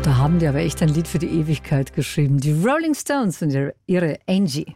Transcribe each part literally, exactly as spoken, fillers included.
Da haben die aber echt ein Lied für die Ewigkeit geschrieben. Die Rolling Stones und ihre, ihre Angie.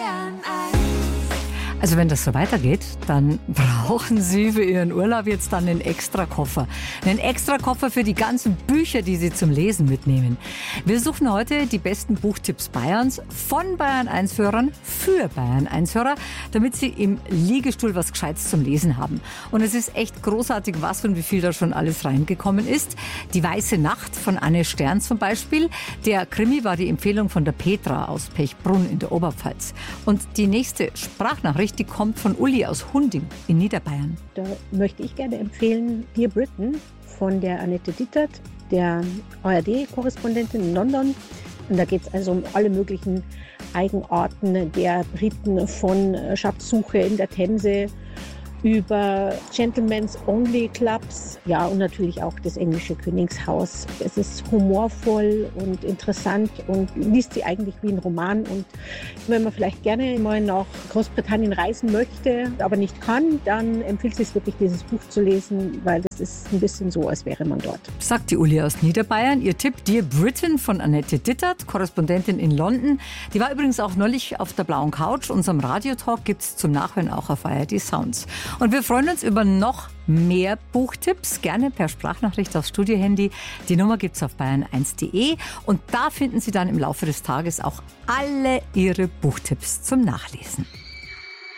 Also wenn das so weitergeht, dann brauchen Sie für Ihren Urlaub jetzt dann einen Extrakoffer. Einen Extrakoffer für die ganzen Bücher, die Sie zum Lesen mitnehmen. Wir suchen heute die besten Buchtipps Bayerns von Bayern eins Hörern für Bayern eins Hörer, damit Sie im Liegestuhl was Gescheites zum Lesen haben. Und es ist echt großartig, was und wie viel da schon alles reingekommen ist. Die Weiße Nacht von Anne Stern zum Beispiel. Der Krimi war die Empfehlung von der Petra aus Pechbrunn in der Oberpfalz. Und die nächste Sprachnachricht, die kommt von Uli aus Hunding in Niederbayern. Da möchte ich gerne empfehlen Dear Britain von der Annette Dittert, der A R D-Korrespondentin in London. Und da geht es also um alle möglichen Eigenarten der Briten, von Schatzsuche in der Themse über Gentlemen's Only Clubs, ja, und natürlich auch das englische Königshaus. Es ist humorvoll und interessant und liest sie eigentlich wie ein Roman. Und wenn man vielleicht gerne mal nach Großbritannien reisen möchte, aber nicht kann, dann empfiehlt es sich wirklich, dieses Buch zu lesen, weil das ist ein bisschen so, als wäre man dort. Sagt die Uli aus Niederbayern. Ihr Tipp Dear Britain von Annette Dittert, Korrespondentin in London. Die war übrigens auch neulich auf der blauen Couch. Unserem Radiotalk gibt es zum Nachhören auch auf A R D Sounds. Und wir freuen uns über noch mehr Buchtipps, gerne per Sprachnachricht aufs Studiohandy. Die Nummer gibt's auf bayern eins punkt de und da finden Sie dann im Laufe des Tages auch alle Ihre Buchtipps zum Nachlesen.